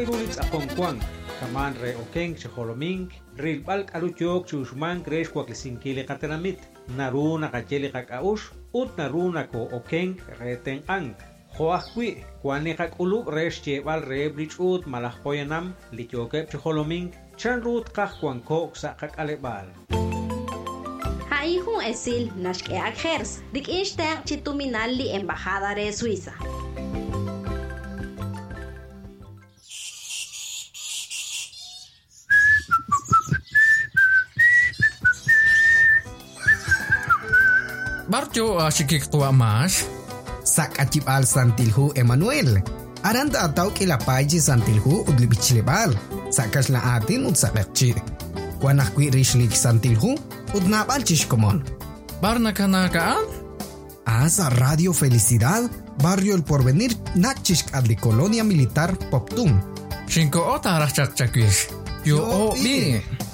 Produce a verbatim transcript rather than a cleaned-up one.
irulitz akonkwang kaman re okeng chholoming rilbalk alutyok chushman kresh kwakisinkili kateramit naruna kacheli kakaush ut naruna ko okeng reten ang Joahkwi, Kwanikak Ulu, Resh Cheval Rebrich Ut, Malahoyanam, Lityoke Chholoming, Chanrut Kahkwanko, Sakak Alebal. Haihun Esil, Nashke Akhers, Dik Inster Chituminal li Embajada de Suiza. Barjo asikik tua mas. Sak acip al santilhu Emmanuel. Aranda atau kila paji santilhu udlibichilebal. Sakas la atin ud sakakchi. Kuanak kwi rishlik santilhu ud nabal chishkomon. Barna kanakaan? Asa Radio Felicidad, Barrio El Porvenir, nakchishk adli Colonia Militar Poptum. Shinko ota rachak chakwish. Yo o bi.